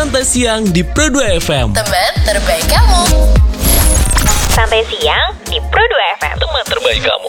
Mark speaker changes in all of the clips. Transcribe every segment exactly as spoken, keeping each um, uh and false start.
Speaker 1: Santai Siang di Pro dua F M.
Speaker 2: Teman terbaik kamu.
Speaker 3: Santai Siang di Pro dua F M.
Speaker 1: Teman terbaik kamu.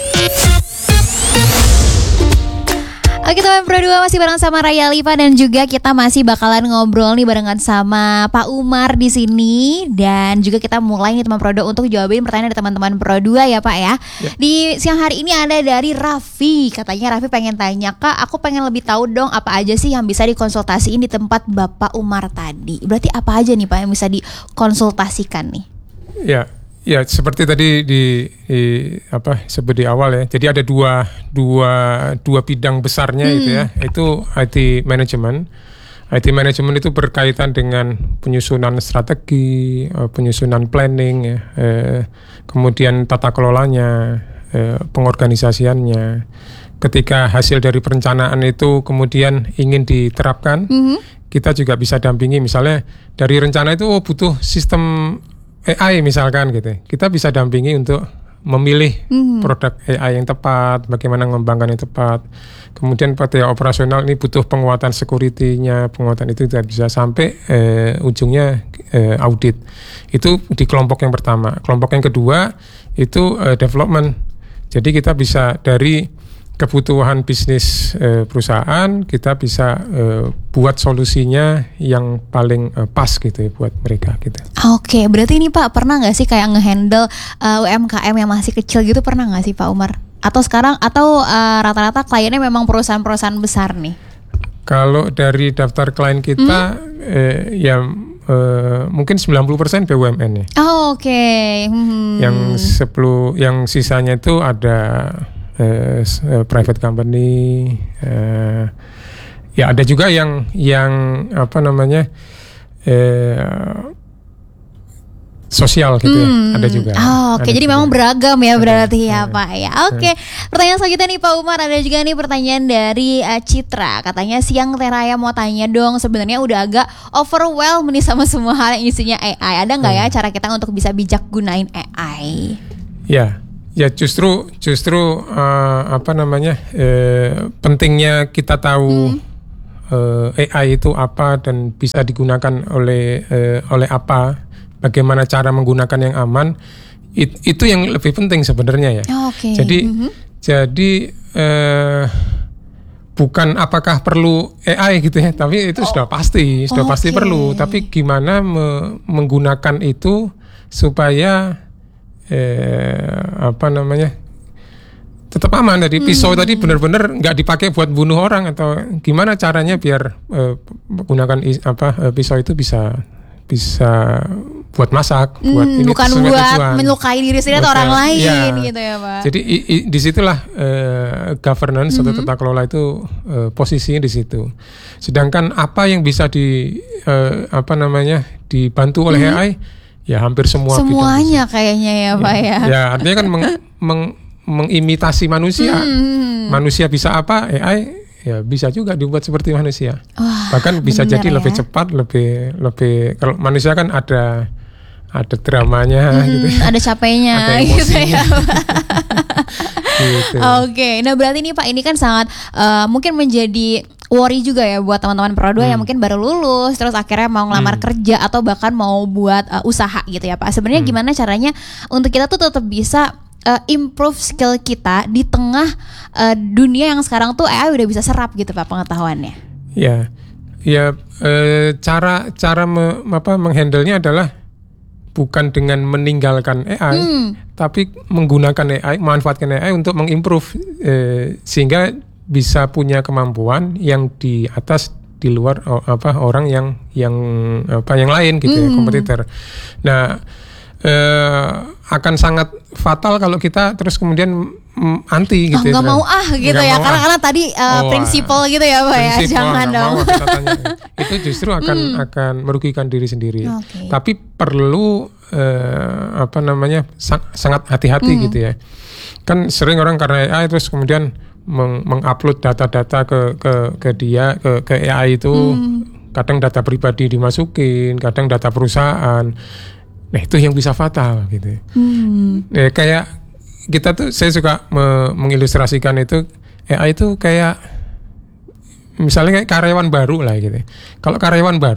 Speaker 4: Oke teman Pro dua, masih bareng sama Raya Liva dan juga kita masih bakalan ngobrol nih barengan sama Pak Umar di sini, dan juga kita mulai nih teman Pro dua untuk jawabin pertanyaan dari teman-teman Pro dua ya Pak ya. ya. Di siang hari ini ada dari Raffi, katanya Raffi pengen tanya, Kak, aku pengen lebih tahu dong apa aja sih yang bisa dikonsultasiin di tempat Bapak Umar tadi. Berarti apa aja nih Pak yang bisa dikonsultasikan nih?
Speaker 5: Ya. Ya, seperti tadi di, di apa sebut di awal ya. Jadi ada dua dua dua bidang besarnya hmm. itu ya. Itu I T management. I T management itu berkaitan dengan penyusunan strategi, penyusunan planning ya, eh, kemudian tata kelolanya, eh, pengorganisasiannya. Ketika hasil dari perencanaan itu kemudian ingin diterapkan, hmm. kita juga bisa dampingi. Misalnya dari rencana itu oh butuh sistem A I misalkan gitu, kita bisa dampingi untuk memilih mm-hmm. produk A I yang tepat, bagaimana mengembangkan yang tepat. Kemudian pada operasional ini butuh penguatan security-nya, penguatan itu tidak bisa sampai eh, ujungnya eh, audit. Itu di kelompok yang pertama. Kelompok yang kedua itu eh, development. Jadi kita bisa dari kebutuhan bisnis eh, perusahaan, kita bisa eh, buat solusinya yang paling eh, pas gitu ya buat mereka gitu.
Speaker 4: Oke, berarti ini Pak pernah nggak sih kayak ngehandle uh, U M K M yang masih kecil gitu, pernah nggak sih Pak Umar? Atau sekarang atau uh, rata-rata kliennya memang perusahaan-perusahaan besar nih?
Speaker 5: Kalau dari daftar klien kita hmm? eh, ya eh, mungkin sembilan puluh persen B U M N ya.
Speaker 4: Oh, oke. Okay. Hmm.
Speaker 5: Yang sepuluh, yang sisanya itu ada Uh, private company, uh, ya ada juga yang yang apa namanya uh, sosial gitu hmm. ya, ada juga.
Speaker 4: Oh, oke, okay. Jadi juga. Memang beragam ya berarti ada. Ya Pak ya. Oke, okay. Pertanyaan selanjutnya nih Pak Umar, ada juga nih pertanyaan dari uh, Citra, katanya siang Teh Raya mau tanya dong, sebenarnya udah agak overwhelmed nih sama semua hal yang isinya A I. Ada nggak hmm. ya cara kita untuk bisa bijak gunain A I?
Speaker 5: Ya. Ya justru justru uh, apa namanya eh, pentingnya kita tahu hmm. eh, A I itu apa dan bisa digunakan oleh eh, oleh apa, bagaimana cara menggunakan yang aman, it, itu yang lebih penting sebenarnya ya.
Speaker 4: Oh, okay.
Speaker 5: Jadi mm-hmm. jadi eh, bukan apakah perlu A I gitu ya, tapi itu oh. sudah pasti sudah okay. pasti perlu. Tapi gimana me- menggunakan itu supaya Eh, apa namanya tetap aman. Tadi pisau hmm. tadi benar-benar nggak dipakai buat bunuh orang, atau gimana caranya biar eh, menggunakan is, apa eh, pisau itu bisa bisa buat masak,
Speaker 4: hmm,
Speaker 5: buat ini
Speaker 4: bukan buat
Speaker 5: tujuan.
Speaker 4: Melukai diri sendiri atau orang lain ya. Gitu ya Pak.
Speaker 5: Jadi i, i, disitulah eh, governance mm-hmm. atau tata kelola itu eh, posisinya di situ. Sedangkan apa yang bisa di eh, apa namanya dibantu oleh mm-hmm. A I, ya hampir semua
Speaker 4: semuanya kayaknya ya Pak ya.
Speaker 5: Ya artinya kan meng, meng, mengimitasi manusia. Hmm. Manusia bisa apa, A I ya bisa juga dibuat seperti manusia. Wah, bahkan bisa jadi ya? lebih cepat, lebih lebih kalau manusia kan ada ada dramanya hmm, gitu ya.
Speaker 4: Ada capeknya
Speaker 5: ada
Speaker 4: gitu ya.
Speaker 5: Gitu.
Speaker 4: Oke, okay. Nah berarti nih Pak ini kan sangat uh, mungkin menjadi worry juga ya buat teman-teman Pro dua hmm. yang mungkin baru lulus terus akhirnya mau ngelamar hmm. kerja atau bahkan mau buat uh, usaha gitu ya Pak. Sebenarnya hmm. gimana caranya untuk kita tuh tetap bisa uh, improve skill kita di tengah uh, dunia yang sekarang tuh A I udah bisa serap gitu Pak pengetahuannya?
Speaker 5: Ya, ya uh, cara cara me, apa menghandlenya adalah bukan dengan meninggalkan A I, hmm. tapi menggunakan A I, memanfaatkan A I untuk mengimprove eh, sehingga bisa punya kemampuan yang di atas di luar oh, apa orang yang yang apa yang lain gitu hmm. ya, kompetitor. Nah, eh, akan sangat fatal kalau kita terus kemudian mm, anti gitu oh, ya.
Speaker 4: Nggak mau ah gitu ya, karena ah. karena tadi uh, oh, prinsipal gitu ya Pak ya, jangan dong.
Speaker 5: Itu justru akan hmm. akan merugikan diri sendiri.
Speaker 4: Okay.
Speaker 5: Tapi perlu uh, apa namanya sang, sangat hati-hati hmm. gitu ya. Kan sering orang karena A I terus kemudian meng, mengupload data-data ke ke ke dia ke ke A I itu. Hmm. Kadang data pribadi dimasukin, kadang data perusahaan. Nah itu yang bisa fatal gitu. Hmm. Ya, kayak kita tuh, saya suka me- mengilustrasikan itu A I itu kayak misalnya kayak karyawan baru lah gitu. Kalau karyawan baru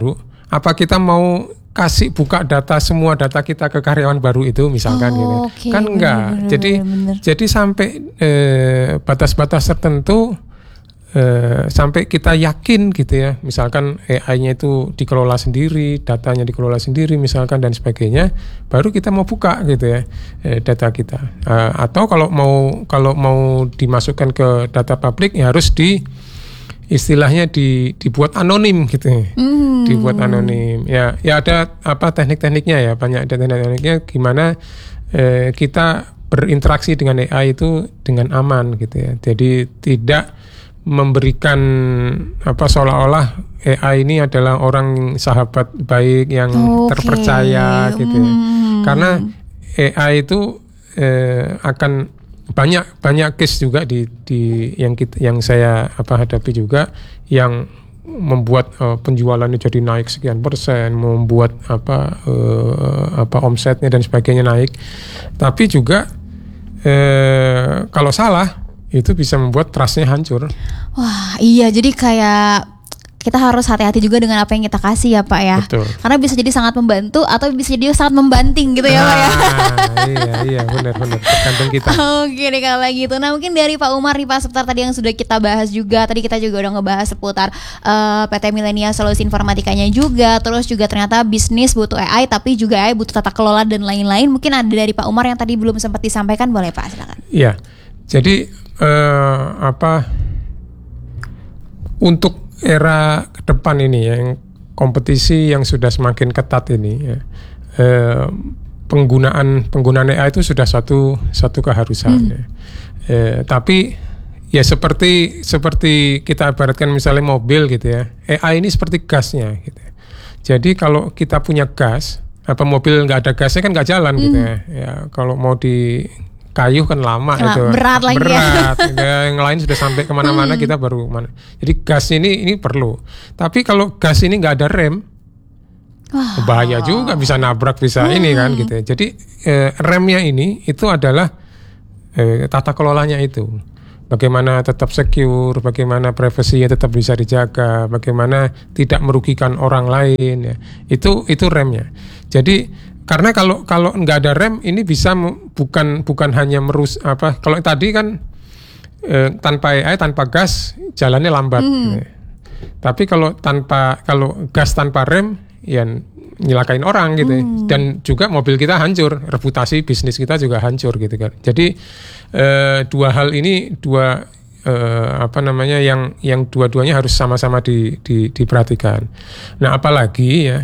Speaker 5: apa kita mau kasih buka data semua data kita ke karyawan baru itu misalkan
Speaker 4: Oh,
Speaker 5: gitu.
Speaker 4: oke.
Speaker 5: Kan enggak.
Speaker 4: Bener,
Speaker 5: jadi
Speaker 4: bener, bener.
Speaker 5: jadi sampai eh, batas-batas tertentu eh, sampai kita yakin gitu ya. Misalkan A I-nya itu dikelola sendiri, datanya dikelola sendiri misalkan dan sebagainya, baru kita mau buka gitu ya eh, data kita. Eh, atau kalau mau kalau mau dimasukkan ke data publik ya harus di istilahnya di dibuat anonim gitu.
Speaker 4: Hmm.
Speaker 5: Dibuat anonim. Ya, ya ada apa teknik-tekniknya ya, banyak ada teknik-tekniknya gimana eh, kita berinteraksi dengan A I itu dengan aman gitu ya. Jadi tidak memberikan apa seolah-olah A I ini adalah orang sahabat baik yang
Speaker 4: Oke.
Speaker 5: terpercaya gitu ya.
Speaker 4: Hmm.
Speaker 5: Karena A I itu eh, akan banyak banyak case juga di di yang kita, yang saya apa hadapi juga yang membuat uh, penjualannya jadi naik sekian persen, membuat apa uh, apa omsetnya dan sebagainya naik. Tapi juga uh, kalau salah itu bisa membuat trustnya hancur.
Speaker 4: Wah, iya, jadi kayak kita harus hati-hati juga dengan apa yang kita kasih ya Pak ya.
Speaker 5: Betul.
Speaker 4: Karena bisa jadi sangat membantu atau bisa jadi sangat membanting gitu ya Pak ya.
Speaker 5: Nah, iya iya benar-benar tergantung kita.
Speaker 4: Oke deh kalau gitu. Nah mungkin dari Pak Umar nih Pak seputar tadi yang sudah kita bahas juga. Tadi kita juga udah ngebahas seputar uh, P T Millennial Solusi Informatikanya juga. Terus juga ternyata bisnis butuh A I tapi juga A I butuh tata kelola dan lain-lain. Mungkin ada dari Pak Umar yang tadi belum sempat disampaikan, boleh Pak silakan.
Speaker 5: Iya. Jadi uh, apa untuk era ke depan ini ya, yang kompetisi yang sudah semakin ketat ini ya, eh, penggunaan penggunaan A I itu sudah satu satu keharusan hmm. ya. Eh, tapi ya seperti seperti kita ibaratkan misalnya mobil gitu ya, A I ini seperti gasnya gitu. Jadi kalau kita punya gas, apa mobil nggak ada gasnya kan nggak jalan hmm. gitu ya. Ya kalau mau di kayu kan lama
Speaker 4: Nah,
Speaker 5: itu
Speaker 4: berat lagi
Speaker 5: berat
Speaker 4: ya.
Speaker 5: Yang lain sudah sampai kemana-mana hmm. kita baru mana. Jadi gas ini ini perlu. Tapi kalau gas ini nggak ada rem, wow. bahaya juga, bisa nabrak, bisa hmm. ini kan gitu. Jadi eh, remnya ini itu adalah eh, tata kelolanya itu. Bagaimana tetap secure, bagaimana privasinya tetap bisa dijaga, bagaimana tidak merugikan orang lain ya. Itu itu remnya. Jadi karena kalau kalau nggak ada rem ini bisa bukan bukan hanya merus apa kalau tadi kan eh, tanpa A I tanpa gas jalannya lambat. Hmm. Tapi kalau tanpa kalau gas tanpa rem ya nyelakain orang gitu. Hmm. Dan juga mobil kita hancur, reputasi bisnis kita juga hancur gitu kan. Jadi eh, dua hal ini dua eh, apa namanya yang yang dua-duanya harus sama-sama di, di, diperhatikan. Nah apalagi ya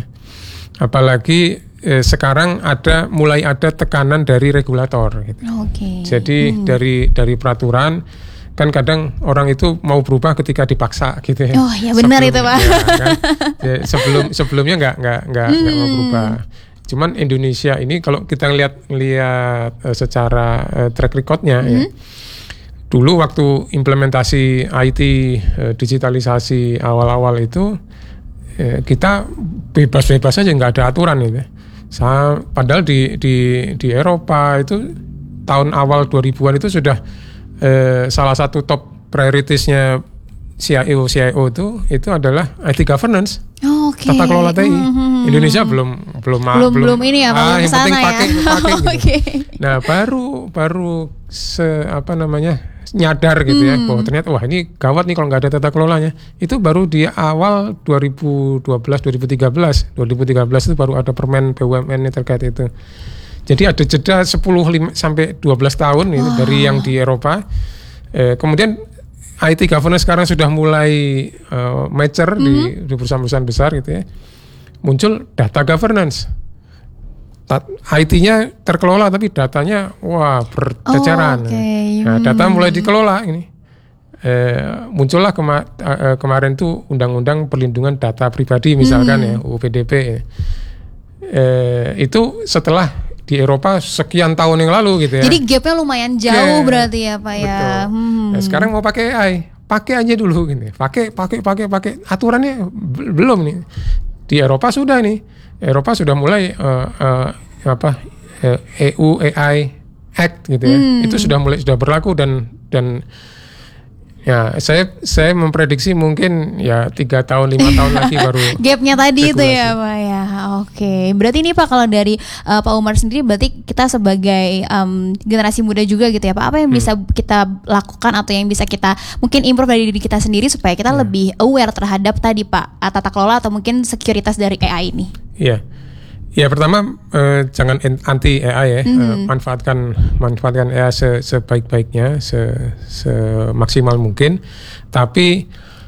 Speaker 5: apalagi Eh, sekarang ada mulai ada tekanan dari regulator gitu.
Speaker 4: Okay.
Speaker 5: Jadi hmm. dari dari peraturan kan kadang orang itu mau berubah ketika dipaksa gitu ya.
Speaker 4: Oh ya benar itu Pak.
Speaker 5: Ya, kan? Ya, sebelum sebelumnya nggak nggak nggak
Speaker 4: hmm.
Speaker 5: nggak mau berubah. Cuman Indonesia ini kalau kita lihat lihat uh, secara uh, track recordnya hmm. ya. Dulu waktu implementasi I T uh, digitalisasi awal-awal itu uh, kita bebas-bebas aja nggak ada aturan gitu. Sa- padahal di di di Eropa itu tahun awal dua ribuan itu sudah eh, salah satu top prioritasnya C I O C I O itu itu adalah I T governance,
Speaker 4: oh, okay.
Speaker 5: tata kelola T I. Mm-hmm. Indonesia belum belum
Speaker 4: belum belum ini ya,
Speaker 5: ah, yang penting
Speaker 4: ya.
Speaker 5: pakai pakai gitu.
Speaker 4: Okay.
Speaker 5: Nah baru baru se apa namanya nyadar gitu hmm. ya bahwa ternyata wah ini gawat nih kalau nggak ada tata kelolanya. Itu baru di awal dua ribu dua belas dua ribu tiga belas dua ribu tiga belas itu baru ada permen B U M N terkait itu. Jadi ada jeda sepuluh sampai dua belas tahun itu wow. dari yang di Eropa. Eh, kemudian I T governance sekarang sudah mulai uh, mature hmm. di, di perusahaan-perusahaan besar gitu ya. Muncul data governance. I T-nya terkelola tapi datanya wah berceceran.
Speaker 4: Oh, okay.
Speaker 5: Nah, data mulai dikelola ini. Eh, muncullah kema- eh, kemarin tuh undang-undang perlindungan data pribadi misalkan hmm. ya U U P D P. Ya. Eh, itu setelah di Eropa sekian tahun yang lalu gitu ya.
Speaker 4: Jadi gapnya lumayan jauh yeah. berarti ya Pak ya.
Speaker 5: Hmm. Nah, sekarang mau pakai A I, pakai aja dulu gini. Pakai pakai pakai pakai aturannya b- belum nih. Di Eropa sudah nih. Eropa sudah mulai uh, uh, apa uh, E U A I Act gitu ya. Hmm. Itu sudah mulai sudah berlaku dan dan Ya, saya saya memprediksi mungkin ya tiga tahun lima tahun lagi baru.
Speaker 4: Gapnya tadi itu
Speaker 5: spekulasi.
Speaker 4: ya Pak ya. Oke, berarti ini Pak kalau dari uh, Pak Umar sendiri berarti kita sebagai um, generasi muda juga gitu ya Pak. Apa yang
Speaker 5: Hmm.
Speaker 4: bisa kita lakukan atau yang bisa kita mungkin improve dari diri kita sendiri supaya kita
Speaker 5: Ya.
Speaker 4: lebih aware terhadap tadi Pak tata kelola atau mungkin sekuritas dari A I ini.
Speaker 5: Iya. Ya pertama eh, jangan en- anti A I ya, Eh, manfaatkan manfaatkan A I se- sebaik-baiknya, se- semaksimal mungkin. Tapi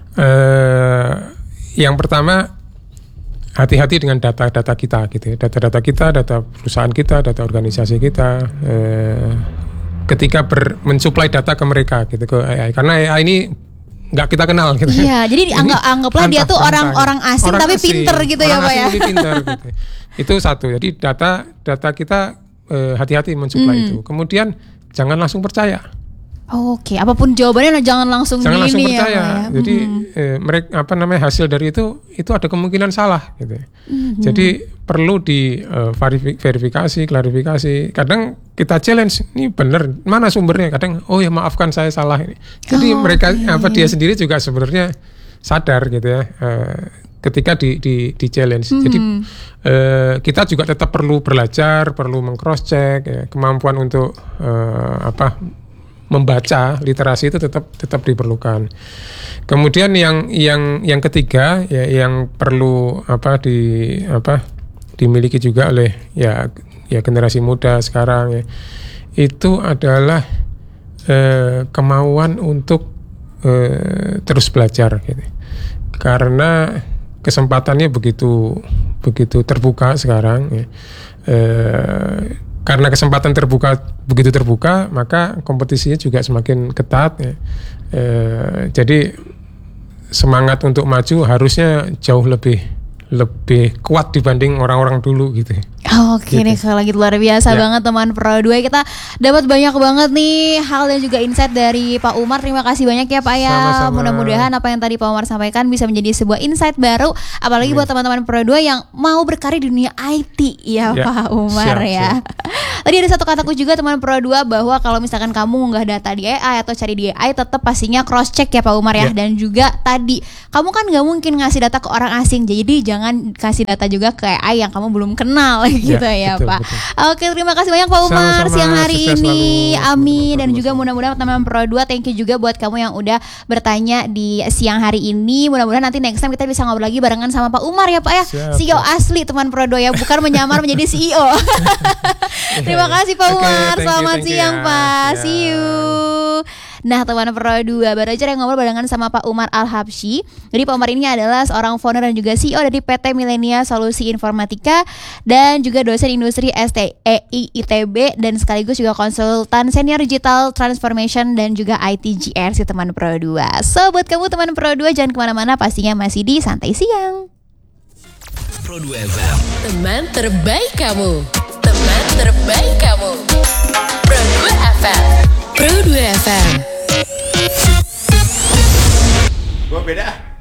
Speaker 5: eh, yang pertama hati-hati dengan data-data kita gitu ya. Data-data kita, data perusahaan kita, data organisasi kita. Eh, ketika ber- mensuplai data ke mereka gitu ke A I, karena A I ini nggak kita kenal gitu.
Speaker 4: Iya, jadi
Speaker 5: Ini
Speaker 4: anggap anggaplah dia
Speaker 5: antah
Speaker 4: tuh
Speaker 5: berantah
Speaker 4: orang
Speaker 5: gitu.
Speaker 4: orang asing
Speaker 5: Orang
Speaker 4: tapi
Speaker 5: asing,
Speaker 4: pinter gitu ya
Speaker 5: orang
Speaker 4: Pak
Speaker 5: asing
Speaker 4: ya.
Speaker 5: tapi pinter gitu. Itu satu. Jadi data data kita eh, hati-hati mensuplai
Speaker 4: Hmm.
Speaker 5: itu. Kemudian jangan langsung percaya.
Speaker 4: Oke, apapun jawabannya jangan langsung
Speaker 5: Jangan
Speaker 4: di
Speaker 5: langsung
Speaker 4: ini
Speaker 5: percaya.
Speaker 4: ya, Pak ya.
Speaker 5: Jadi
Speaker 4: Mhm.
Speaker 5: eh, mereka apa namanya hasil dari itu itu ada kemungkinan salah gitu.
Speaker 4: Mhm.
Speaker 5: Jadi perlu di eh, verifi- verifikasi, klarifikasi. Kadang kita challenge, ini benar, mana sumbernya? Kadang oh ya maafkan saya salah ini. Jadi
Speaker 4: Oh,
Speaker 5: mereka
Speaker 4: oke.
Speaker 5: apa dia sendiri juga sebenarnya sadar gitu ya. eh, ketika di di, di challenge. Jadi
Speaker 4: Mhm.
Speaker 5: eh, kita juga tetap perlu belajar, perlu meng-cross check ya, kemampuan untuk eh, apa membaca literasi itu tetap tetap diperlukan. Kemudian yang yang yang ketiga ya yang perlu apa di apa dimiliki juga oleh ya ya generasi muda sekarang ya itu adalah eh, kemauan untuk eh, terus belajar gitu. Karena kesempatannya begitu begitu terbuka sekarang ya. Eh, karena kesempatan terbuka begitu terbuka maka kompetisinya juga semakin ketat ya. Eh, jadi semangat untuk maju harusnya jauh lebih lebih kuat dibanding orang-orang dulu gitu.
Speaker 4: Oke
Speaker 5: Gitu.
Speaker 4: nih kalau gitu luar biasa
Speaker 5: Ya.
Speaker 4: banget teman Pro dua. Kita dapat banyak banget nih hal dan juga insight dari Pak Umar. Terima kasih banyak ya Pak ya.
Speaker 5: Sama-sama.
Speaker 4: Mudah-mudahan apa yang tadi Pak Umar sampaikan bisa menjadi sebuah insight baru apalagi buat teman-teman Pro dua yang mau berkarir di dunia I T ya,
Speaker 5: Ya,
Speaker 4: Pak Umar
Speaker 5: siap,
Speaker 4: ya.
Speaker 5: siap.
Speaker 4: Tadi ada satu kataku juga teman Pro dua bahwa kalau misalkan kamu ngunggah data di A I atau cari di A I tetap pastinya cross check ya Pak Umar ya.
Speaker 5: Ya.
Speaker 4: Dan juga tadi kamu kan nggak mungkin ngasih data ke orang asing, jadi jangan kasih data juga ke A I yang kamu belum kenal gitu ya,
Speaker 5: betul,
Speaker 4: Pak.
Speaker 5: betul.
Speaker 4: Oke, terima kasih banyak Pak Umar
Speaker 5: Sama-sama,
Speaker 4: siang hari
Speaker 5: sukses
Speaker 4: ini.
Speaker 5: selalu.
Speaker 4: Amin.
Speaker 5: Semoga
Speaker 4: Dan
Speaker 5: Pro
Speaker 4: juga
Speaker 5: dua
Speaker 4: mudah-mudahan teman-teman Pro dua thank you juga buat kamu yang udah bertanya di siang hari ini. Mudah-mudahan nanti next time kita bisa ngobrol lagi barengan sama Pak Umar ya Pak ya.
Speaker 5: Siap,
Speaker 4: C E O
Speaker 5: siap.
Speaker 4: asli teman Pro dua ya, bukan menyamar menjadi C E O. Terima kasih Pak
Speaker 5: Oke,
Speaker 4: Umar.
Speaker 5: thank you,
Speaker 4: Selamat
Speaker 5: thank you
Speaker 4: siang
Speaker 5: ya.
Speaker 4: Pak.
Speaker 5: Siap.
Speaker 4: See you. Nah teman Pro dua baru aja yang ngobrol barengan sama Pak Umar Al-Habsyi. Jadi Pak Umar ini adalah seorang founder dan juga C E O dari P T Milenia Solusi Informatika dan juga dosen industri S T E I I T B dan sekaligus juga konsultan senior digital transformation dan juga I T G R si teman Pro dua. So buat kamu teman Pro dua jangan kemana-mana, pastinya masih di Santai Siang.
Speaker 1: Pro dua F M.
Speaker 2: Teman terbaik kamu. Teman terbaik kamu. Pro dua F M. Pro dua F M.
Speaker 6: Gua beda.